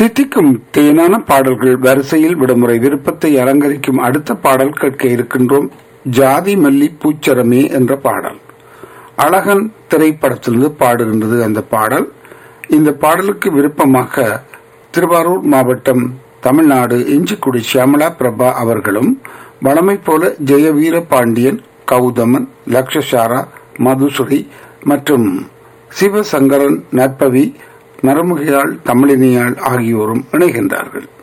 தித்திக்கும் தேனான பாடல்கள் வரிசையில் விடுமுறை விருப்பத்தை அலங்கரிக்கும் அடுத்த பாடல் கேட்க இருக்கின்றோம். ஜாதி மல்லி பூச்சரமே என்ற பாடல் அழகன் திரைப்படத்திலிருந்து பாடுகின்றது. அந்த பாடல் இந்த பாடலுக்கு விருப்பமாக திருவாரூர் மாவட்டம் தமிழ்நாடு இஞ்சிக்குடி சியாமலா பிரபா அவர்களும் வளமை போல ஜெயவீர பாண்டியன், கௌதமன், லக்ஷசாரா, மதுசுரி மற்றும் சிவசங்கரன், நற்பவி, நரமுகையாள், தமிழினியாள் ஆகியோரும் இணைகின்றார்கள்.